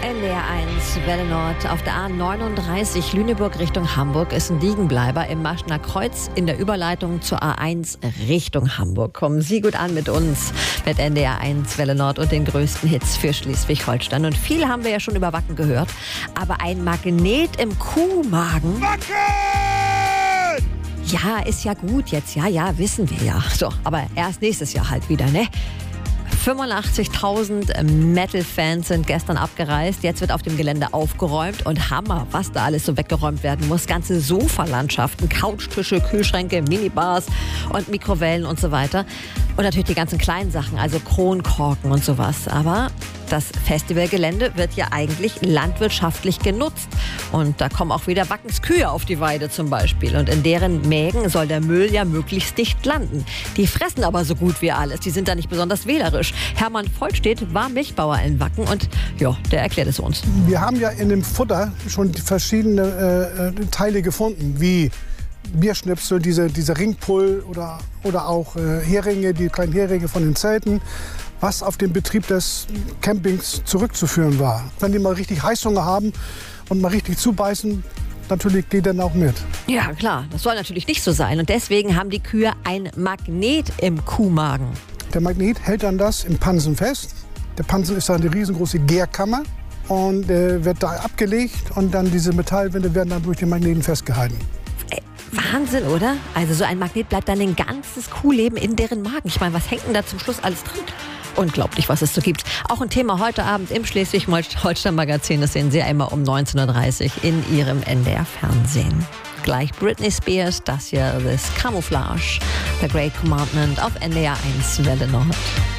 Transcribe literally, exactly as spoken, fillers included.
N D R eins, Welle Nord. Auf der A neununddreißig Lüneburg Richtung Hamburg ist ein Liegenbleiber im Maschner Kreuz in der Überleitung zur A eins Richtung Hamburg. Kommen Sie gut an mit uns, mit N D R eins, Welle Nord und den größten Hits für Schleswig-Holstein. Und viel haben wir ja schon über Wacken gehört, aber ein Magnet im Kuhmagen... Wacken! Ja, ist ja gut jetzt, ja, ja, wissen wir ja. So, aber erst nächstes Jahr halt wieder, ne? fünfundachtzigtausend Metal-Fans sind gestern abgereist. Jetzt wird auf dem Gelände aufgeräumt und Hammer, was da alles so weggeräumt werden muss. Ganze Sofalandschaften, Couchtische, Kühlschränke, Minibars und Mikrowellen und so weiter. Und natürlich die ganzen kleinen Sachen, also Kronkorken und sowas. Aber das Festivalgelände wird ja eigentlich landwirtschaftlich genutzt. Und da kommen auch wieder Wackens Kühe auf die Weide zum Beispiel. Und in deren Mägen soll der Müll ja möglichst dicht landen. Die fressen aber so gut wie alles. Die sind da nicht besonders wählerisch. Hermann Vollstedt war Milchbauer in Wacken und ja, der erklärt es uns. Wir haben ja in dem Futter schon verschiedene äh, Teile gefunden, wie Bierschnipsel, diese, diese Ringpull oder, oder auch äh, Heringe, die kleinen Heringe von den Zelten, was auf den Betrieb des Campings zurückzuführen war. Wenn die mal richtig Heißhunger haben und mal richtig zubeißen, natürlich geht dann auch mit. Ja, klar, das soll natürlich nicht so sein. Und deswegen haben die Kühe ein Magnet im Kuhmagen. Der Magnet hält dann das im Pansen fest. Der Pansen ist dann eine riesengroße Gärkammer und äh, wird da abgelegt und dann diese Metallwände werden dann durch den Magneten festgehalten. Ey, Wahnsinn, oder? Also so ein Magnet bleibt dann ein ganzes Kuhleben in deren Magen. Ich meine, was hängt denn da zum Schluss alles drin? Unglaublich, was es so gibt. Auch ein Thema heute Abend im Schleswig-Holstein-Magazin. Das sehen Sie einmal um neunzehn Uhr dreißig in Ihrem N D R-Fernsehen. Gleich Britney Spears, das hier ist Camouflage, The Great Commandment auf N D R eins, Welle Nord.